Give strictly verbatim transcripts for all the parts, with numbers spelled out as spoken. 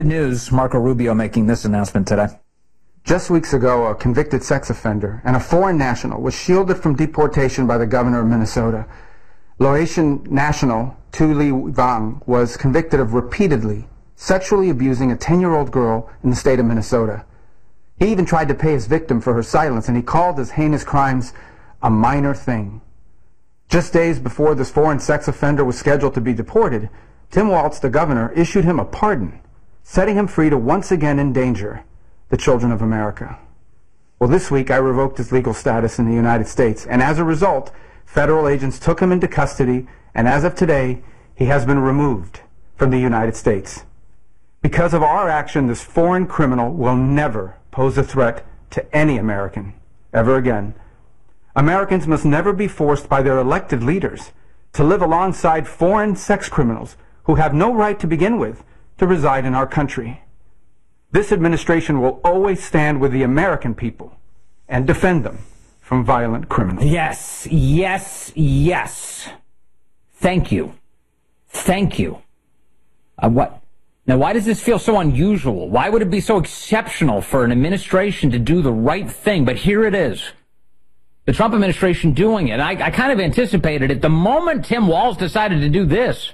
News, Marco Rubio making this announcement today. Just weeks ago, a convicted sex offender and a foreign national was shielded from deportation by the governor of Minnesota. Laotian national Tu Ly Vang was convicted of repeatedly sexually abusing a ten-year-old girl in the state of Minnesota. He even tried to pay his victim for her silence, and he called his heinous crimes a minor thing. Just days before this foreign sex offender was scheduled to be deported, Tim Walz, the governor, issued him a pardon, setting him free to once again endanger the children of America. Well, this week I revoked his legal status in the United States, and as a result, federal agents took him into custody, and as of today, he has been removed from the United States. Because of our action, this foreign criminal will never pose a threat to any American ever again. Americans must never be forced by their elected leaders to live alongside foreign sex criminals who have no right to begin with to reside in our country. This administration will always stand with the American people and defend them from violent criminals. Yes, yes, yes. Thank you. Thank you. Uh, what? Now, why does this feel so unusual? Why would it be so exceptional for an administration to do the right thing? But here it is. The Trump administration doing it. I, I kind of anticipated it. The moment Tim Walz decided to do this,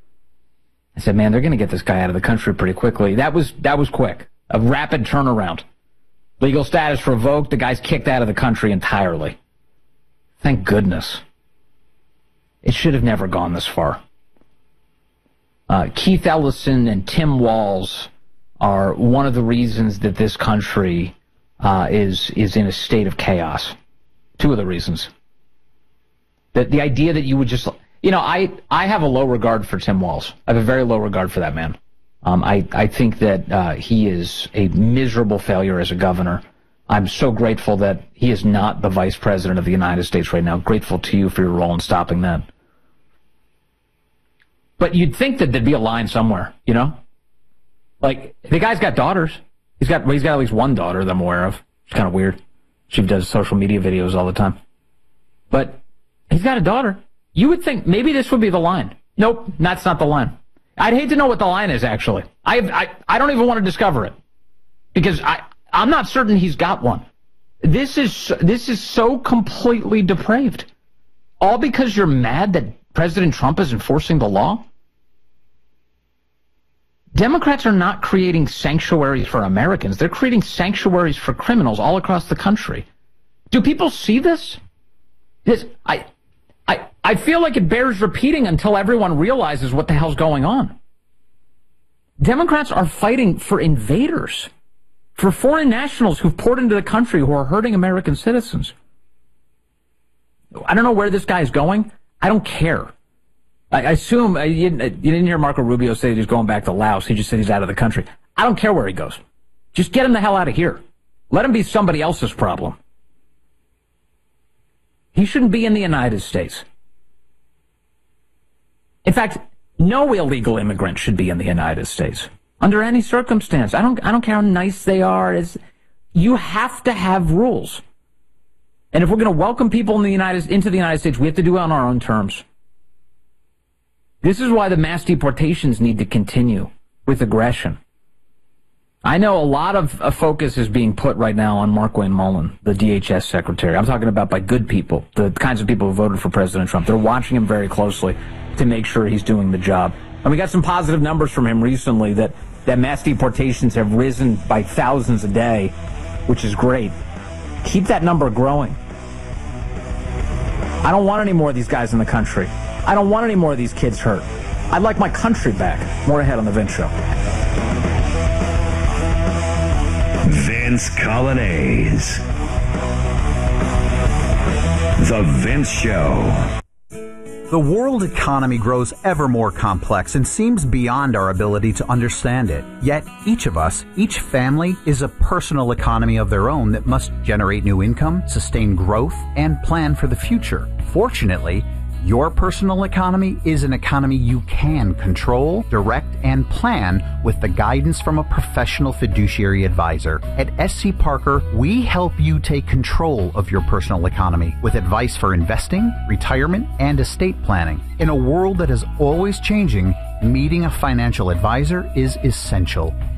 I said, man, they're going to get this guy out of the country pretty quickly. That was that was quick. A rapid turnaround. Legal status revoked. The guy's kicked out of the country entirely. Thank goodness. It should have never gone this far. Uh, Keith Ellison and Tim Walz are one of the reasons that this country uh, is is in a state of chaos. Two of the reasons. That the idea that you would just, you know, I, I have a low regard for Tim Walz. I have a very low regard for that man. Um, I, I think that uh, he is a miserable failure as a governor. I'm so grateful that he is not the vice president of the United States right now. Grateful to you for your role in stopping that. But you'd think that there'd be a line somewhere, you know? Like, the guy's got daughters. He's got, well, he's got at least one daughter that I'm aware of. It's kind of weird. She does social media videos all the time. But he's got a daughter. You would think maybe this would be the line. Nope, that's not the line. I'd hate to know what the line is, actually. I I, I don't even want to discover it. Because I, I'm not certain he's got one. This is, this is so completely depraved. All because you're mad that President Trump is enforcing the law? Democrats are not creating sanctuaries for Americans. They're creating sanctuaries for criminals all across the country. Do people see this? This I, I, I feel like it bears repeating until everyone realizes what the hell's going on. Democrats are fighting for invaders, for foreign nationals who've poured into the country who are hurting American citizens. I don't know where this guy's going. I don't care. I assume, uh, you, you didn't hear Marco Rubio say he's going back to Laos. He just said he's out of the country. I don't care where he goes. Just get him the hell out of here. Let him be somebody else's problem. He shouldn't be in the United States. In fact, no illegal immigrant should be in the United States under any circumstance. I don't, I don't care how nice they are. It's, you have to have rules. And if we're going to welcome people in the United, into the United States, we have to do it on our own terms. This is why the mass deportations need to continue with aggression. I know a lot of a focus is being put right now on Markwayne Mullin, the D H S secretary. I'm talking about by good people, the kinds of people who voted for President Trump. They're watching him very closely to make sure he's doing the job. And we got some positive numbers from him recently that, that mass deportations have risen by thousands a day, which is great. Keep that number growing. I don't want any more of these guys in the country. I don't want any more of these kids hurt. I'd like my country back. More ahead on The Vince Show. Vince Coglianese. The Vince Show. The world economy grows ever more complex and seems beyond our ability to understand it. Yet each of us, each family, is a personal economy of their own that must generate new income, sustain growth, and plan for the future. Fortunately, your personal economy is an economy you can control, direct, and plan with the guidance from a professional fiduciary advisor. At S C Parker, we help you take control of your personal economy with advice for investing, retirement, and estate planning. In a world that is always changing, meeting a financial advisor is essential.